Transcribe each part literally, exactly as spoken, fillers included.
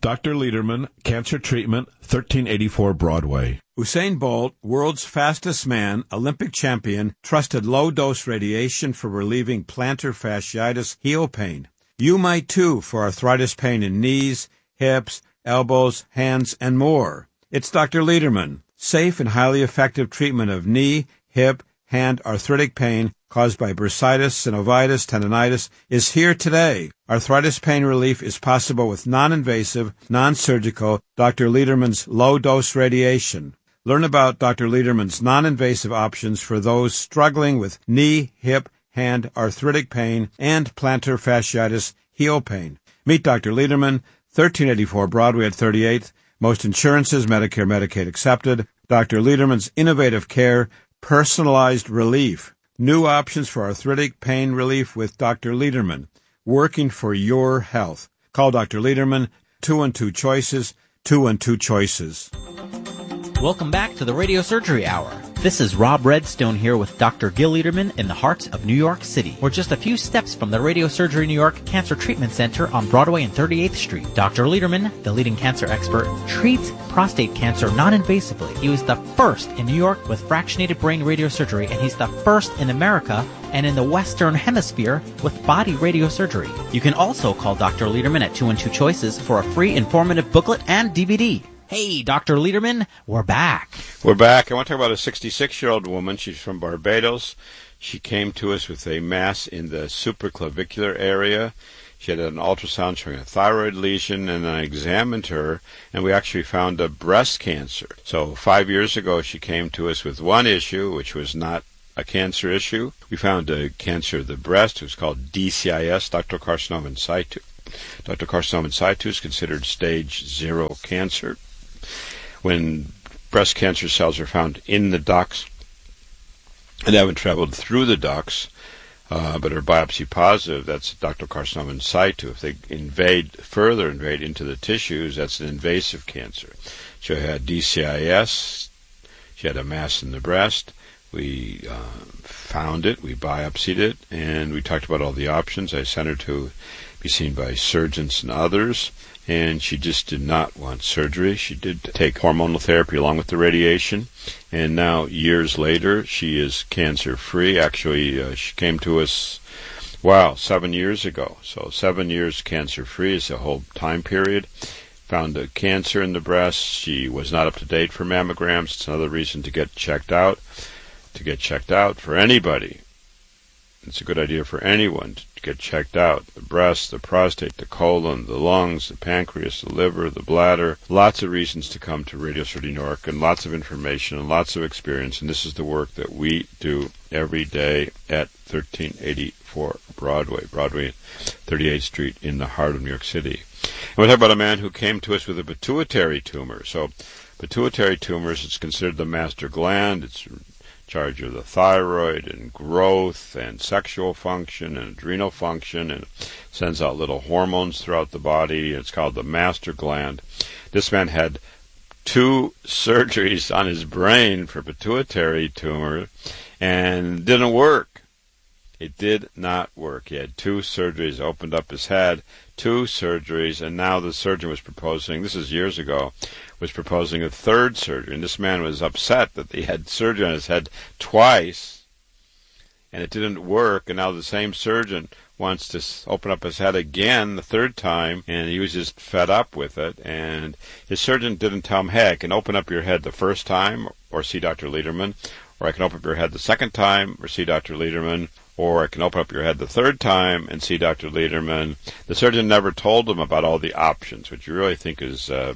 Doctor Lederman, Cancer Treatment, thirteen eighty-four Broadway. Usain Bolt, world's fastest man, Olympic champion, trusted low-dose radiation for relieving plantar fasciitis heel pain. You might too for arthritis pain in knees, hips, elbows, hands, and more. It's Doctor Lederman. Safe and highly effective treatment of knee, hip, hand arthritic pain caused by bursitis, synovitis, tendonitis is here today. Arthritis pain relief is possible with non-invasive, non-surgical Doctor Lederman's low-dose radiation. Learn about Doctor Lederman's non-invasive options for those struggling with knee, hip, hand arthritic pain and plantar fasciitis heel pain. Meet Doctor Lederman, thirteen eighty-four Broadway at thirty-eighth. Most insurances, Medicare, Medicaid accepted. Doctor Lederman's innovative care, personalized relief. New options for arthritic pain relief with Doctor Lederman. Working for your health. Call Doctor Lederman, two one two choices, two one two choices. Welcome back to the Radio Surgery Hour. This is Rob Redstone here with Doctor Gil Lederman in the heart of New York City. We're just a few steps from the Radio Surgery New York Cancer Treatment Center on Broadway and thirty-eighth Street. Doctor Lederman, the leading cancer expert, treats prostate cancer non-invasively. He was the first in New York with fractionated brain radiosurgery, and he's the first in America and in the Western Hemisphere with body radiosurgery. You can also call Doctor Lederman at two one two choices for a free informative booklet and D V D. Hey, Doctor Lederman, we're back. We're back. I want to talk about a sixty-six-year-old woman. She's from Barbados. She came to us with a mass in the supraclavicular area. She had an ultrasound showing a thyroid lesion, and I examined her, and we actually found a breast cancer. So five years ago, she came to us with one issue, which was not a cancer issue. We found a cancer of the breast. It was called D C I S, ductal carcinoma in situ. Ductal carcinoma in situ is considered stage zero cancer. When breast cancer cells are found in the ducts and haven't traveled through the ducts, uh, but are biopsy positive, that's ductal carcinoma in situ. If they invade, further invade into the tissues, that's an invasive cancer. She had D C I S, she had a mass in the breast. We uh, found it, we biopsied it, and we talked about all the options. I sent her to be seen by surgeons and others, and she just did not want surgery. She did take hormonal therapy along with the radiation, and now, years later, she is cancer-free. Actually, uh, she came to us, wow, seven years ago. So seven years cancer-free is the whole time period. Found a cancer in the breast. She was not up to date for mammograms. It's another reason to get checked out. To get checked out for anybody. It's a good idea for anyone to get checked out. The breast, the prostate, the colon, the lungs, the pancreas, the liver, the bladder. Lots of reasons to come to Radio Surgery New York, and lots of information and lots of experience. And this is the work that we do every day at thirteen eighty-four Broadway, Broadway, thirty-eighth Street in the heart of New York City. And we'll talk about a man who came to us with a pituitary tumor. So pituitary tumors, it's considered the master gland. It's charge of the thyroid and growth and sexual function and adrenal function, and sends out little hormones throughout the body. It's called the master gland. This man had two surgeries on his brain for pituitary tumor and didn't work. It did not work. He had two surgeries, opened up his head, two surgeries, and now the surgeon was proposing, this is years ago, was proposing a third surgery. And this man was upset that he had surgery on his head twice, and it didn't work, and now the same surgeon wants to open up his head again the third time, and he was just fed up with it. And his surgeon didn't tell him, hey, I can open up your head the first time, or see Doctor Lederman, or I can open up your head the second time, or see Doctor Lederman, or I can open up your head the third time and see Doctor Lederman. The surgeon never told him about all the options, which you really think is uh,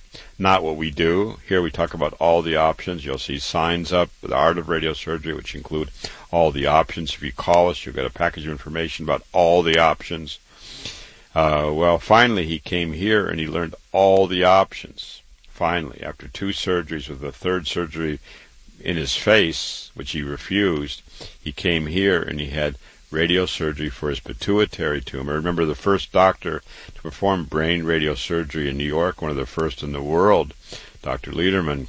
not what we do. Here we talk about all the options. You'll see signs up, the Art of Radiosurgery, which include all the options. If you call us, you'll get a package of information about all the options. Uh, well, finally he came here and he learned all the options. Finally, after two surgeries, with a third surgery in his face, which he refused, he came here and he had radiosurgery for his pituitary tumor. Remember, the first doctor to perform brain radiosurgery in New York, one of the first in the world, Doctor Lederman.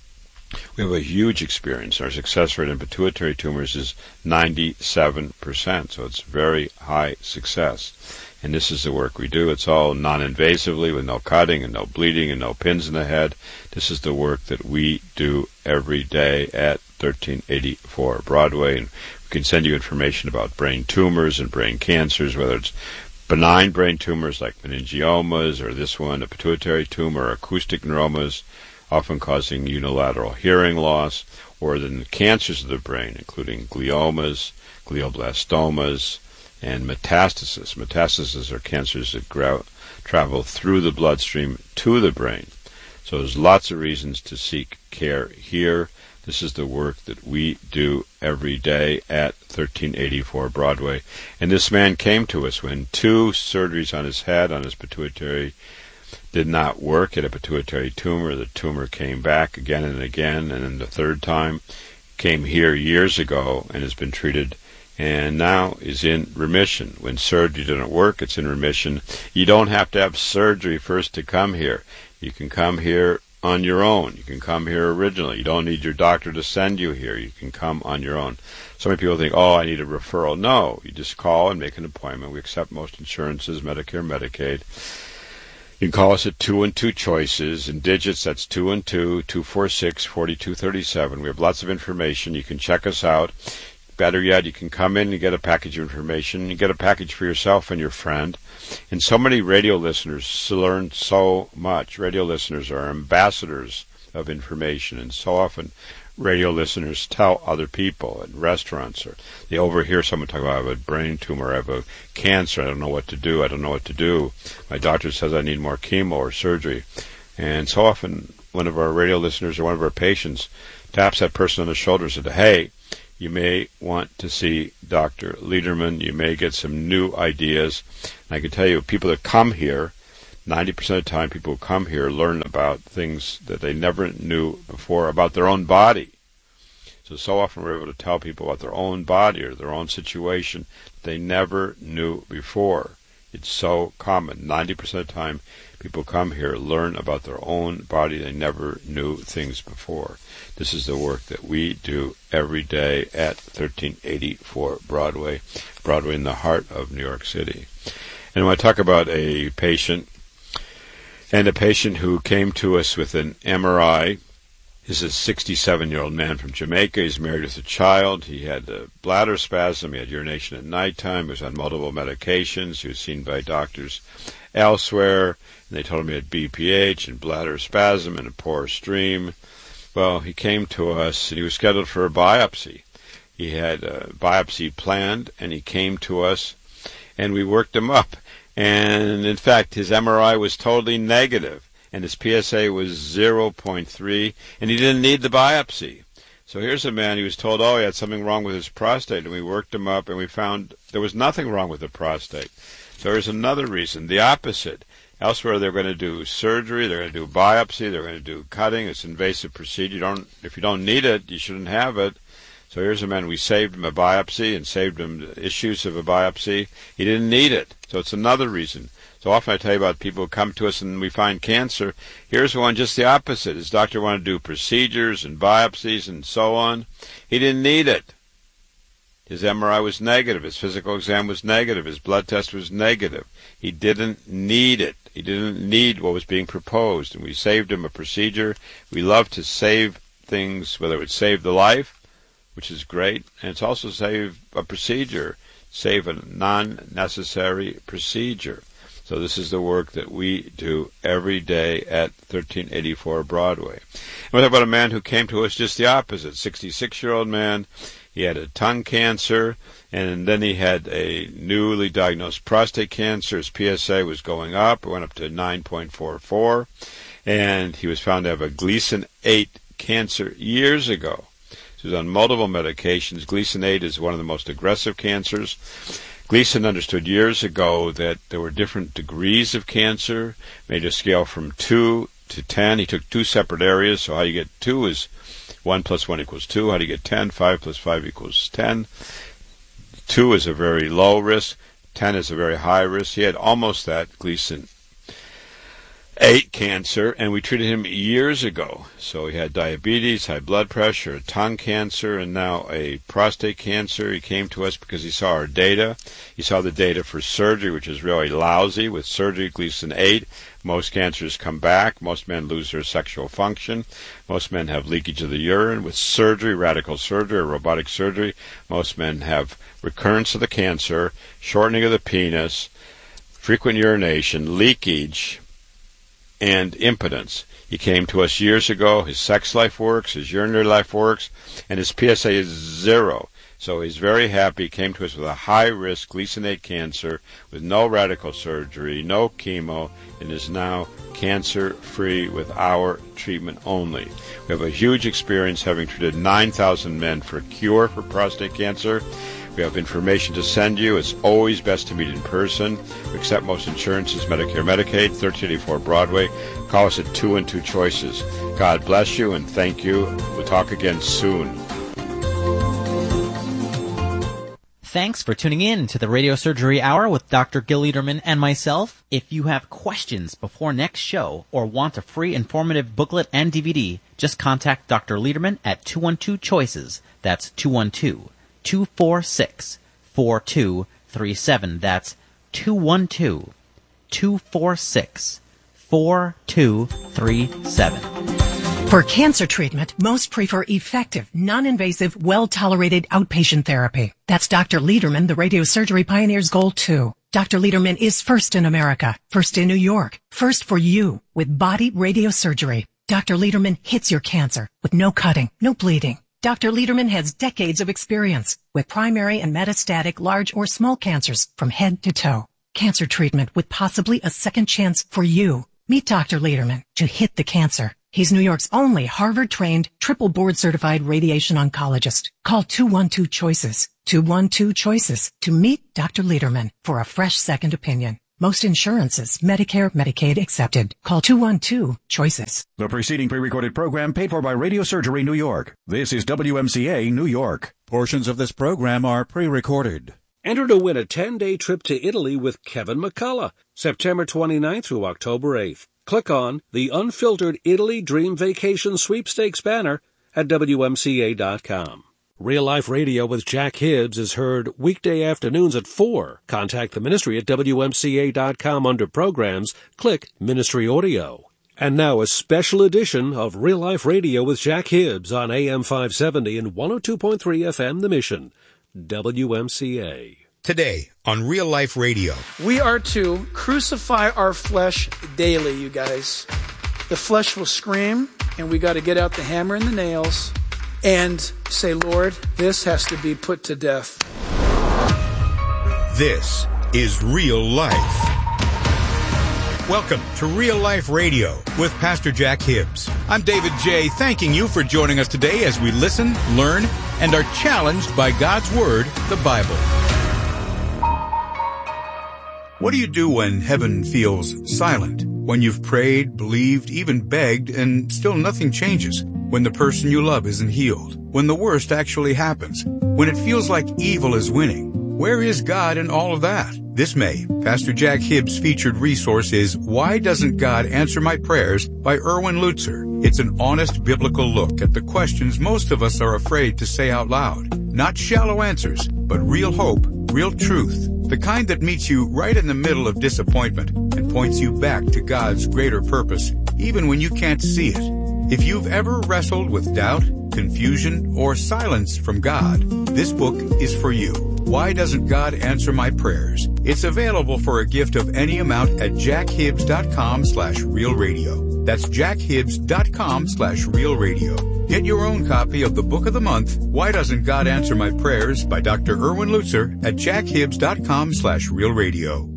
We have a huge experience. Our success rate in pituitary tumors is ninety-seven percent, so it's very high success. And this is the work we do. It's all non-invasively with no cutting and no bleeding and no pins in the head. This is the work that we do every day at thirteen eighty-four Broadway. And we can send you information about brain tumors and brain cancers, whether it's benign brain tumors like meningiomas or this one, a pituitary tumor, or acoustic neuromas, often causing unilateral hearing loss, or the cancers of the brain, including gliomas, glioblastomas, and metastasis. Metastases are cancers that grow, travel through the bloodstream to the brain. So there's lots of reasons to seek care here. This is the work that we do every day at thirteen eighty-four Broadway. And this man came to us when two surgeries on his head, on his pituitary, did not work. He had a pituitary tumor. The tumor came back again and again, and then the third time came here years ago and has been treated and now is in remission. When surgery didn't work, it's in remission. You don't have to have surgery first to come here. You can come here on your own. You can come here originally. You don't need your doctor to send you here. You can come on your own. So many people think, oh, I need a referral. No, you just call and make an appointment. We accept most insurances, Medicare, Medicaid. You can call us at two and two choices. In digits, that's two and two, two four six, four two three seven. We have lots of information. You can check us out. Better yet, you can come in and get a package of information. You get a package for yourself and your friend. And so many radio listeners learn so much. Radio listeners are ambassadors of information, and so often radio listeners tell other people at restaurants, or they overhear someone talk about, I have a brain tumor, I have a cancer, I don't know what to do, I don't know what to do. My doctor says I need more chemo or surgery. And so often one of our radio listeners or one of our patients taps that person on the shoulder and says, hey, you may want to see Doctor Lederman. You may get some new ideas. And I can tell you, people that come here, ninety percent of the time people who come here learn about things that they never knew before about their own body. So, so often we're able to tell people about their own body or their own situation that they never knew before. It's so common. ninety percent of the time people come here learn about their own body. They never knew things before. This is the work that we do every day at thirteen eighty-four Broadway, Broadway in the heart of New York City. And when I talk about a patient, and a patient who came to us with an M R I, is a sixty-seven-year-old man from Jamaica. He's married with a child. He had a bladder spasm. He had urination at nighttime. He was on multiple medications. He was seen by doctors elsewhere, and they told him he had B P H and bladder spasm and a poor stream. Well, he came to us, and he was scheduled for a biopsy. He had a biopsy planned, and he came to us, and we worked him up. And, in fact, his M R I was totally negative, and his P S A was zero point three, and he didn't need the biopsy. So here's a man, he was told, oh, he had something wrong with his prostate, and we worked him up, and we found there was nothing wrong with the prostate. So here's another reason, the opposite. Elsewhere, they're going to do surgery, they're going to do biopsy, they're going to do cutting. It's an invasive procedure. You don't, if you don't need it, you shouldn't have it. So here's a man, we saved him a biopsy and saved him the issues of a biopsy. He didn't need it. So it's another reason. So often I tell you about people who come to us and we find cancer. Here's one just the opposite. His doctor wanted to do procedures and biopsies and so on. He didn't need it. His M R I was negative. His physical exam was negative. His blood test was negative. He didn't need it. He didn't need what was being proposed. And we saved him a procedure. We love to save things, whether it save the life, which is great, and it's also save a procedure, save a non-necessary procedure. So this is the work that we do every day at thirteen eighty-four Broadway. And we talk about a man who came to us just the opposite, sixty-six-year-old man. He had a tongue cancer, and then he had a newly diagnosed prostate cancer. His P S A was going up. It went up to nine point four four, and he was found to have a Gleason eight cancer years ago. He was on multiple medications. Gleason eight is one of the most aggressive cancers. Gleason understood years ago that there were different degrees of cancer, made a scale from two to ten. He took two separate areas, so how you get two is one plus one equals two. How do you get ten? five plus five equals ten. two is a very low risk. ten is a very high risk. He had almost that Gleason eight cancer, and we treated him years ago. So he had diabetes, high blood pressure, tongue cancer, and now a prostate cancer. He came to us because he saw our data. He saw the data for surgery, which is really lousy. With surgery, Gleason eight, most cancers come back. Most men lose their sexual function. Most men have leakage of the urine. With surgery, radical surgery or robotic surgery, most men have recurrence of the cancer, shortening of the penis, frequent urination, leakage, and impotence. He came to us years ago. His sex life works, his urinary life works, and his P S A is zero. So he's very happy. He came to us with a high-risk Gleason eight cancer with no radical surgery, no chemo, and is now cancer-free with our treatment only. We have a huge experience having treated nine thousand men for a cure for prostate cancer. We have information to send you. It's always best to meet in person. We accept most insurances, Medicare, Medicaid, thirteen eighty-four Broadway. Call us at two and two choices. God bless you and thank you. We'll talk again soon. Thanks for tuning in to the Radio Surgery Hour with Doctor Gil Lederman and myself. If you have questions before next show or want a free informative booklet and D V D, just contact Doctor Lederman at two one two choices. That's two one two, two four six, four two three seven. That's two one two, two four six, four two three seven. For cancer treatment, most prefer effective, non-invasive, well-tolerated outpatient therapy. That's Doctor Lederman, the radiosurgery pioneer's goal, too. Doctor Lederman is first in America, first in New York, first for you with body radiosurgery. Doctor Lederman hits your cancer with no cutting, no bleeding. Doctor Lederman has decades of experience with primary and metastatic large or small cancers from head to toe. Cancer treatment with possibly a second chance for you. Meet Doctor Lederman to hit the cancer. He's New York's only Harvard-trained, triple board-certified radiation oncologist. Call two one two choices, two one two choices to meet Doctor Lederman for a fresh second opinion. Most insurances, Medicare, Medicaid accepted. Call two one two choices. The preceding pre-recorded program paid for by Radio Surgery New York. This is W M C A New York. Portions of this program are pre-recorded. Enter to win a ten-day trip to Italy with Kevin McCullough, September twenty-ninth through October eighth. Click on the Unfiltered Italy Dream Vacation Sweepstakes banner at W M C A dot com. Real Life Radio with Jack Hibbs is heard weekday afternoons at four. Contact the ministry at W M C A dot com under Programs. Click Ministry Audio. And now a special edition of Real Life Radio with Jack Hibbs on A M five seventy and one oh two point three F M The Mission. W M C A. Today on Real Life Radio. We are to crucify our flesh daily, you guys. The flesh will scream, and we got to get out the hammer and the nails and say, Lord, this has to be put to death. This is Real Life. Welcome to Real Life Radio with Pastor Jack Hibbs. I'm David J., thanking you for joining us today as we listen, learn, and are challenged by God's Word, the Bible. What do you do when heaven feels silent? When you've prayed, believed, even begged, and still nothing changes? When the person you love isn't healed? When the worst actually happens? When it feels like evil is winning? Where is God in all of that? This May, Pastor Jack Hibbs' featured resource is Why Doesn't God Answer My Prayers by Erwin Lutzer. It's an honest biblical look at the questions most of us are afraid to say out loud. Not shallow answers, but real hope, real truth. The kind that meets you right in the middle of disappointment and points you back to God's greater purpose, even when you can't see it. If you've ever wrestled with doubt, confusion, or silence from God, this book is for you. Why Doesn't God Answer My Prayers? It's available for a gift of any amount at jackhibbs.com slash real radio. That's jackhibbs.com slash real radio. Get your own copy of the book of the month, Why Doesn't God Answer My Prayers by Doctor Erwin Lutzer at jackhibbs.com slash real radio.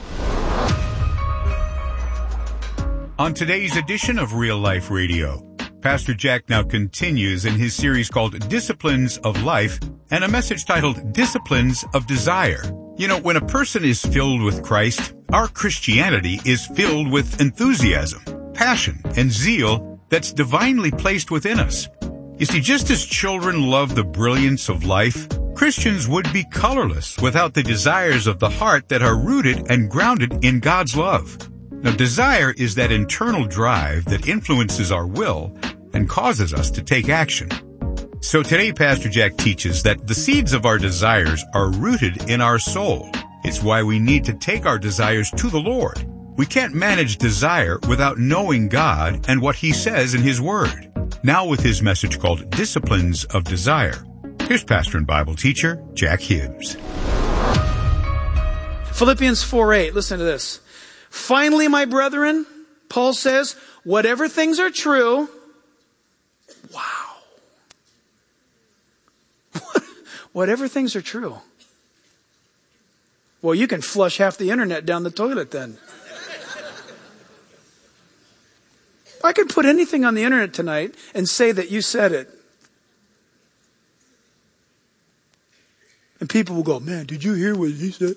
On today's edition of Real Life Radio, Pastor Jack now continues in his series called Disciplines of Life and a message titled Disciplines of Desire. You know, when a person is filled with Christ, our Christianity is filled with enthusiasm, passion, and zeal that's divinely placed within us. You see, just as children love the brilliance of life, Christians would be colorless without the desires of the heart that are rooted and grounded in God's love. Now, desire is that internal drive that influences our will and causes us to take action. So today, Pastor Jack teaches that the seeds of our desires are rooted in our soul. It's why we need to take our desires to the Lord. We can't manage desire without knowing God and what He says in His Word. Now with his message called Disciplines of Desire, here's pastor and Bible teacher Jack Hibbs. Philippians four eight, listen to this. Finally, my brethren, Paul says, whatever things are true, wow. Whatever things are true. Well, you can flush half the internet down the toilet then. I could put anything on the internet tonight and say that you said it. And people will go, man, did you hear what he said?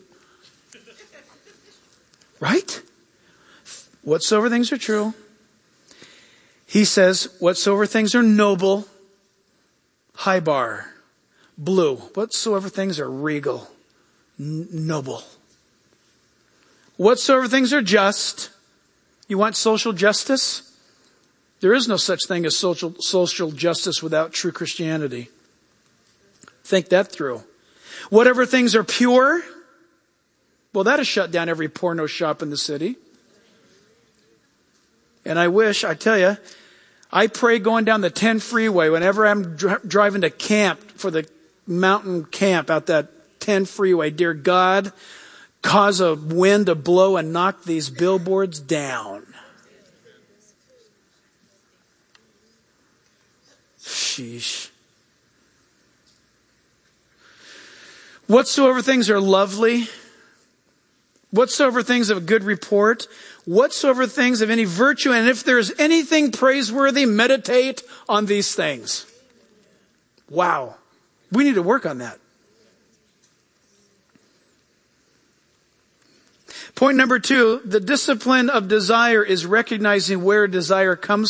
Right? Whatsoever things are true. He says, whatsoever things are noble, high bar, blue. Whatsoever things are regal, n- noble. Whatsoever things are just. You want social justice? There is no such thing as social, social justice without true Christianity. Think that through. Whatever things are pure, well, that has shut down every porno shop in the city. And I wish, I tell you, I pray going down the ten freeway whenever I'm dri- driving to camp for the mountain camp out that ten freeway. Dear God, cause a wind to blow and knock these billboards down. Sheesh. Whatsoever things are lovely, whatsoever things of a good report, whatsoever things of any virtue, and if there is anything praiseworthy, meditate on these things. Wow. We need to work on that. Point number two, the discipline of desire is recognizing where desire comes